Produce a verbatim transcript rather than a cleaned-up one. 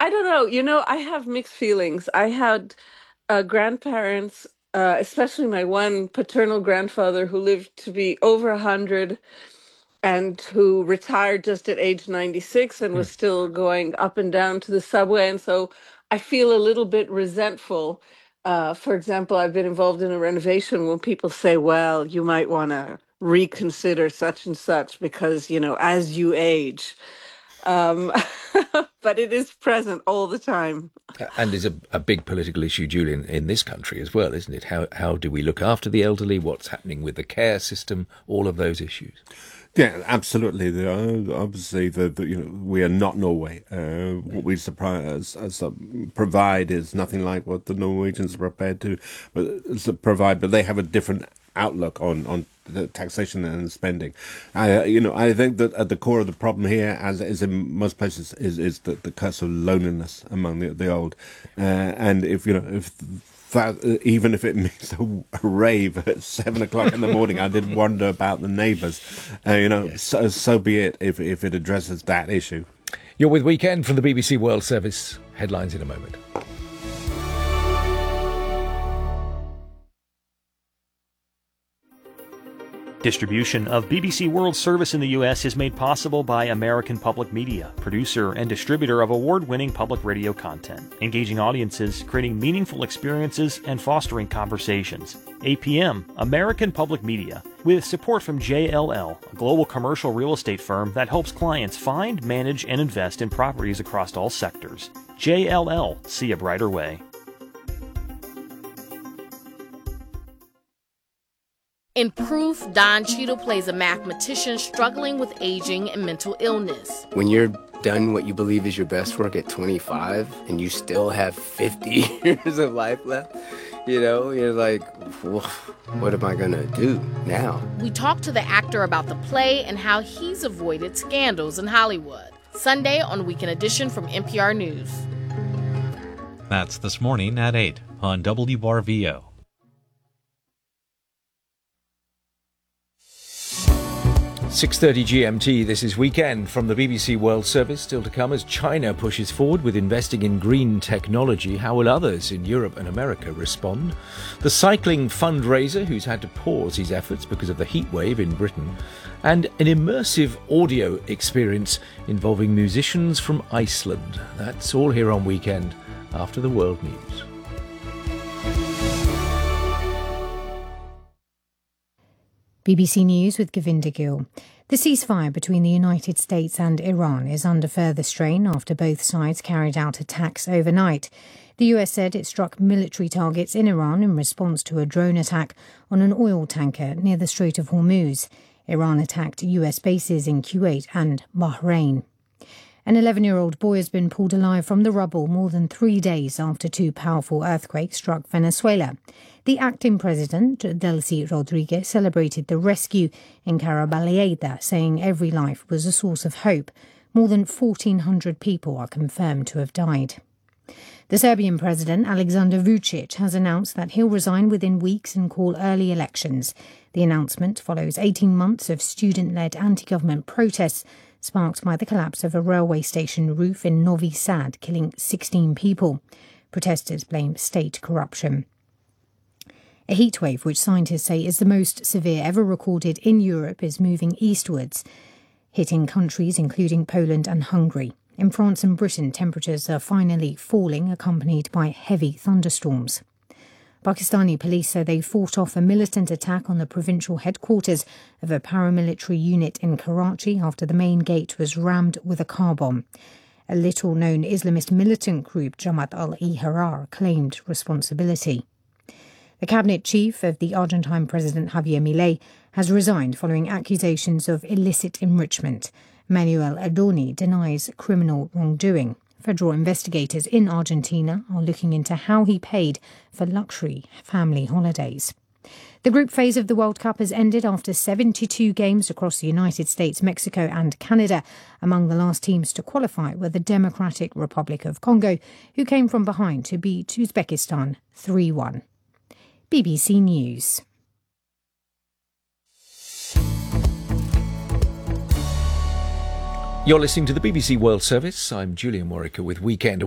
I don't know. You know, I have mixed feelings. I had uh, grandparents, uh, especially my one paternal grandfather who lived to be over a hundred and who retired just at age ninety-six and was still going up and down to the subway. And so I feel a little bit resentful. Uh, for example, I've been involved in a renovation when people say, well, you might want to reconsider such and such because, you know, as you age. Um, but it is present all the time. And is a, a big political issue, Julian, in this country as well, isn't it? How how do we look after the elderly? What's happening with the care system? All of those issues. Yeah, absolutely. There are, obviously, the, the, you know, we are not Norway. Uh, what we surprise, as, uh, provide is nothing like what the Norwegians are prepared to but, provide, but they have a different outlook on, on the taxation and spending. I, uh, you know, I think that at the core of the problem here, as is in most places, is is the, the curse of loneliness among the, the old. Uh, and if you know, if that, uh, even if it means a, a rave at seven o'clock in the morning, I did wonder about the neighbours. Uh, you know, yes. so, so be it if if it addresses that issue. You're with Weekend from the B B C World Service. Headlines in a moment. Distribution of B B C World Service in the U S is made possible by American Public Media, producer and distributor of award-winning public radio content, engaging audiences, creating meaningful experiences, and fostering conversations. A P M, American Public Media, with support from J L L, a global commercial real estate firm that helps clients find, manage, and invest in properties across all sectors. J L L, see a brighter way. In Proof, Don Cheadle plays a mathematician struggling with aging and mental illness. When you're done what you believe is your best work at twenty-five and you still have fifty years of life left, you know, you're like, what am I going to do now? We talk to the actor about the play and how he's avoided scandals in Hollywood. Sunday on Weekend Edition from N P R News. That's this morning at eight on W R V O. six thirty G M T, this is Weekend from the B B C World Service. Still to come as China pushes forward with investing in green technology. How will others in Europe and America respond? The cycling fundraiser who's had to pause his efforts because of the heat wave in Britain. And an immersive audio experience involving musicians from Iceland. That's all here on Weekend after the World News. B B C News with Govinda Gill. The ceasefire between the United States and Iran is under further strain after both sides carried out attacks overnight. The U S said it struck military targets in Iran in response to a drone attack on an oil tanker near the Strait of Hormuz. Iran attacked U S bases in Kuwait and Bahrain. An eleven-year-old boy has been pulled alive from the rubble more than three days after two powerful earthquakes struck Venezuela. The acting president, Delcy Rodriguez, celebrated the rescue in Caraballeida, saying every life was a source of hope. More than fourteen hundred people are confirmed to have died. The Serbian president, Aleksandar Vučić, has announced that he'll resign within weeks and call early elections. The announcement follows eighteen months of student-led anti-government protests sparked by the collapse of a railway station roof in Novi Sad, killing sixteen people. Protesters blame state corruption. A heatwave, which scientists say is the most severe ever recorded in Europe, is moving eastwards, hitting countries including Poland and Hungary. In France and Britain, temperatures are finally falling, accompanied by heavy thunderstorms. Pakistani police say they fought off a militant attack on the provincial headquarters of a paramilitary unit in Karachi after the main gate was rammed with a car bomb. A little-known Islamist militant group, Jamaat al-Ihrar, claimed responsibility. The cabinet chief of the Argentine president Javier Milei has resigned following accusations of illicit enrichment. Manuel Adorni denies criminal wrongdoing. Federal investigators in Argentina are looking into how he paid for luxury family holidays. The group phase of the World Cup has ended after seventy-two games across the United States, Mexico and Canada. Among the last teams to qualify were the Democratic Republic of Congo, who came from behind to beat Uzbekistan three one. B B C News. You're listening to the B B C World Service. I'm Julian Warwicker with Weekend.